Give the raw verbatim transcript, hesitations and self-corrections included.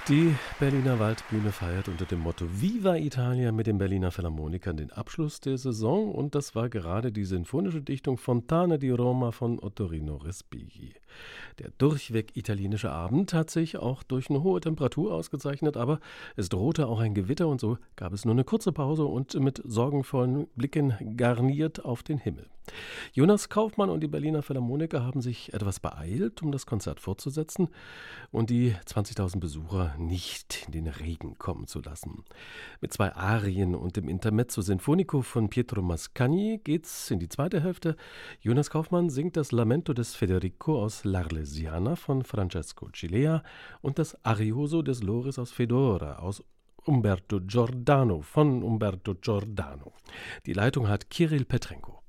Die Berliner Waldbühne feiert unter dem Motto Viva Italia mit den Berliner Philharmonikern den Abschluss der Saison und das war gerade die sinfonische Dichtung Fontana di Roma von Ottorino Respighi. Der durchweg italienische Abend hat sich auch durch eine hohe Temperatur ausgezeichnet, aber es drohte auch ein Gewitter und so gab es nur eine kurze Pause und mit sorgenvollen Blicken garniert auf den Himmel. Jonas Kaufmann und die Berliner Philharmoniker haben sich etwas beeilt, um das Konzert fortzusetzen und die zwanzigtausend Besucher nicht in den Regen kommen zu lassen. Mit zwei Arien und dem Intermezzo Sinfonico von Pietro Mascagni geht's in die zweite Hälfte. Jonas Kaufmann singt das Lamento des Federico aus L'Arlesiana von Francesco Cilea und das Arioso des Loris aus Fedora aus Umberto Giordano von Umberto Giordano. Die Leitung hat Kirill Petrenko.